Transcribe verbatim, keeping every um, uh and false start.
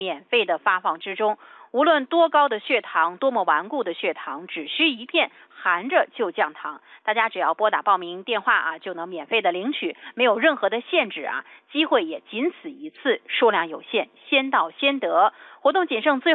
免费的发放之中。无论多高的血糖，多么顽固的血糖，只需一片含着就降糖。大家只要拨打报名电话啊，就能免费的领取，没有任何的限制啊，机会也仅此一次，数量有限，先到先得。活动仅剩最